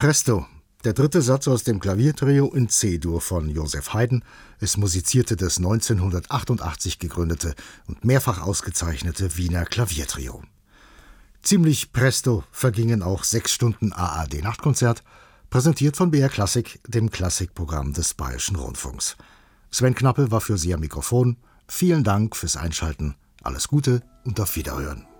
Presto, der dritte Satz aus dem Klaviertrio in C-Dur von Joseph Haydn. Es musizierte das 1988 gegründete und mehrfach ausgezeichnete Wiener Klaviertrio. Ziemlich presto vergingen auch 6 Stunden ARD-Nachtkonzert, präsentiert von BR Klassik, dem Klassikprogramm des Bayerischen Rundfunks. Sven Knappe war für Sie am Mikrofon. Vielen Dank fürs Einschalten. Alles Gute und auf Wiederhören.